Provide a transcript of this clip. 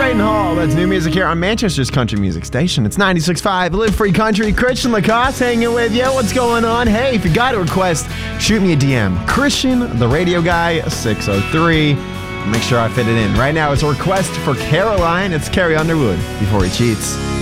Brighton Hall. That's new music here on Manchester's country music station. It's 96.5 Live Free Country. Christian Lacoste hanging with you. What's going on? Hey, if you got a request, shoot me a DM. Christian, the radio guy, 603. Make sure I fit it in. Right now, it's a request for Caroline. It's Carrie Underwood, Before He Cheats.